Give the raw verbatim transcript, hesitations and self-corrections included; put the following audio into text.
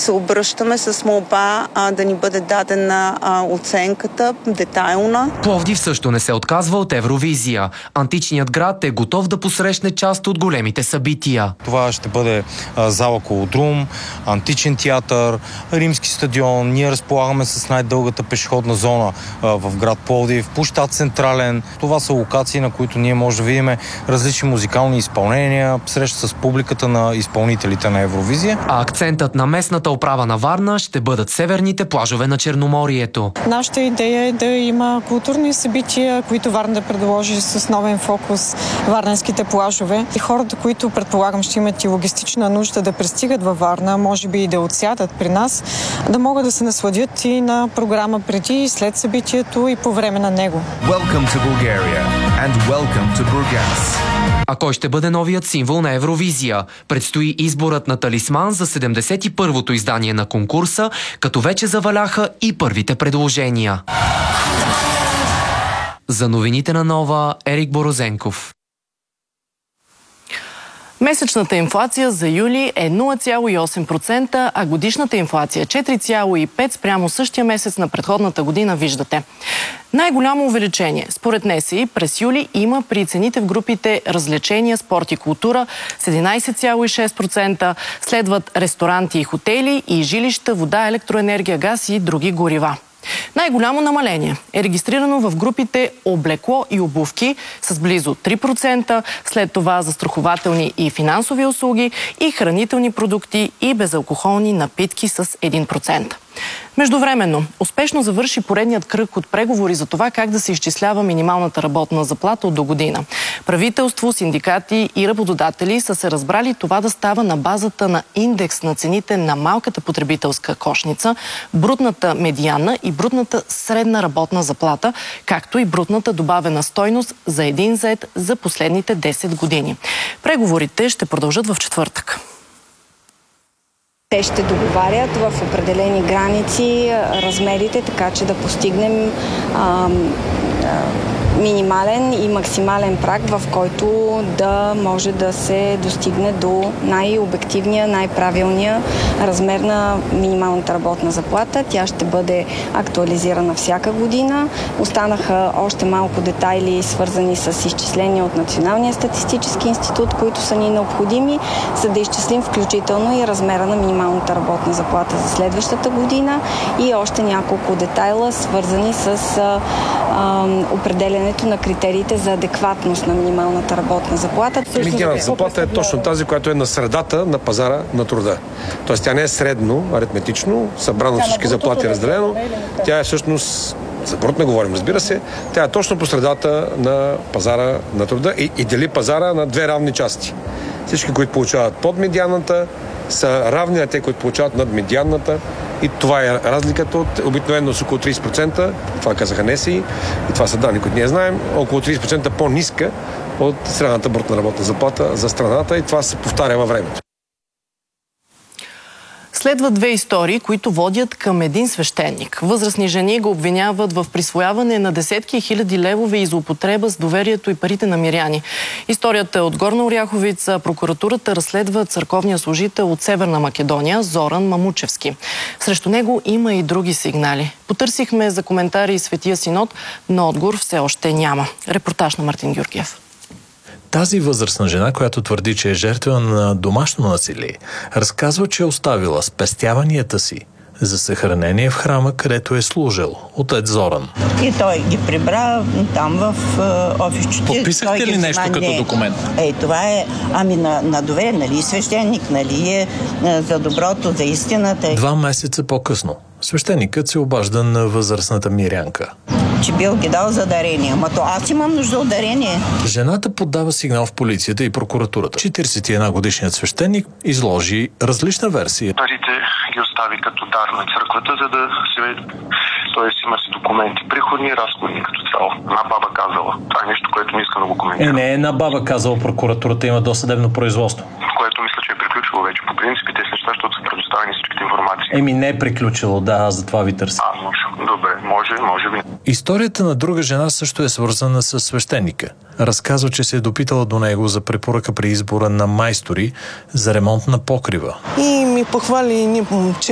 се обръщаме с молба а, да ни бъде дадена а, оценката детайлна. Пловдив също не се отказва от Евровизия. Античният град е готов да посрещне част от големите събития. Това ще бъде а, зала Колодрум, античен театър, римски стадион. Ние разполагаме с най-дългата пешеходна зона а, в град Пловдив, площад Централен. Това са локации, на които ние може да видим различни музикални изпълнения, среща с публиката на изпълнителите на Евровизия. А акцентът на местната управа на Варна ще бъдат северните плажове на Черноморието. Нашата идея е да има културни събития, които Варна да предложи с новен фокус варненските плажове. И хората, които предполагам ще имат и логистична нужда да пристигат във Варна, може би и да отсядат при нас, да могат да се насладят и на програма преди и след събитието и по време на него. Welcome to Bulgaria and welcome to Burgas. А кой ще бъде новият символ на Евровизия? Предстои изборът на талисман за седемдесет и първото издание на конкурса, като вече заваляха и първите предложения. За новините на Нова, Ерик Борозенков. Месечната инфлация за юли е нула цяло и осем процента, а годишната инфлация е четири цяло и пет процента спрямо същия месец на предходната година, виждате. Най-голямо увеличение, според НСИ, през юли има при цените в групите развлечения, спорт и култура с единадесет цяло и шест процента, следват ресторанти и хотели и жилища, вода, електроенергия, газ и други горива. Най-голямо намаление е регистрирано в групите облекло и обувки с близо три процента, след това застрахователни и финансови услуги и хранителни продукти и безалкохолни напитки с един процент. Междувременно, успешно завърши поредният кръг от преговори за това как да се изчислява минималната работна заплата от до година. Правителство, синдикати и работодатели са се разбрали това да става на базата на индекс на цените на малката потребителска кошница, брутната медианна и брутната средна работна заплата, както и брутната добавена стойност за един зает за последните десет години. Преговорите ще продължат в четвъртък. Те ще договарят в определени граници размерите, така че да постигнем а, а, минимален и максимален праг, в който да може да се достигне до най-обективния, най-правилния размер на минималната работна заплата. Тя ще бъде актуализирана всяка година. Останаха още малко детайли, свързани с изчисления от Националния статистически институт, които са ни необходими, за да изчислим включително и размера на минималната работна заплата за следващата година и още няколко детайла, свързани с а, а, определенето на критериите за адекватност на минималната работна заплата. Минималната заплата е точно тази, която е на средата на пазара на труда. Тоест тя не е средно, аритметично, събрано всички заплати разделено. Тя е всъщност, за брутно говорим, разбира се, тя е точно по средата на пазара на труда и, и дели пазара на две равни части. Всички, които получават под медианната, са равни на те, които получават над медианната. И това е разликата от обикновено с около тридесет процента, това казаха НСИ, и това са данни, които ние знаем, около тридесет процента по-ниска от средната брутна работна заплата за страната и това се повтаря във времето. Следват две истории, които водят към един свещеник. Възрастни жени го обвиняват в присвояване на десетки хиляди левове и злоупотреба с доверието и парите на миряни. Историята е от Горна Оряховица. Прокуратурата разследва църковния служител от Северна Македония Зоран Мамучевски. Срещу него има и други сигнали. Потърсихме за коментари Светия Синод, но отговор все още няма. Репортаж на Мартин Георгиев. Тази възрастна жена, която твърди, че е жертва на домашно насилие, разказва, че е оставила спестяванията си за съхранение в храма, където е служил отец Зоран. И той ги прибра там в е, офисчето. Подписахте ли нещо като не, документ? Ей, това е, ами на, на доверие, нали свещеник, нали е за доброто, за истината. Два месеца по-късно свещеникът се обажда на възрастната мирянка. Че бил ги дал за дарение. Ама то аз имам нужда от дарение. Жената подава сигнал в полицията и прокуратурата. четиридесет и една годишният свещеник изложи различна версия. Парите ги остави като дар на църквата, за да се... Тоест има си документи, приходни и разходни като цяло. Една баба казала. Това е нещо, което не искам да го коментирам. Е, не е една баба казала, прокуратурата има досъдебно производство. Което мисля, че е приключило вече. По принцип, тези неща, защото са предоставени всичките информации. Еми не е приключило, да, аз за това ви търся. А, може. Добре, може, може би. Историята на друга жена също е свързана с свещеника. Разказва, че се е допитала до него за препоръка при избора на майстори за ремонт на покрива. И ми похвали ни момче